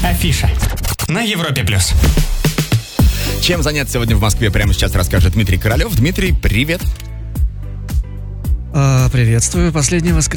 Афиша на Европе+. Чем заняться сегодня в Москве, прямо сейчас расскажет Дмитрий Королёв. Дмитрий, привет. Приветствую. Последнее воскресенье